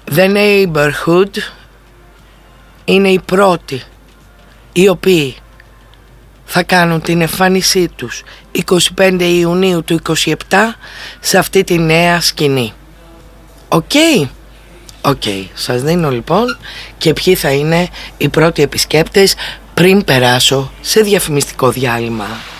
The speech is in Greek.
The Neighborhood είναι οι πρώτοι οι οποίοι θα κάνουν την εμφάνισή τους 25 Ιουνίου του 27 σε αυτή τη νέα σκηνή. Οκ, σας δίνω λοιπόν και ποιοι θα είναι οι πρώτοι επισκέπτες πριν περάσω σε διαφημιστικό διάλειμμα.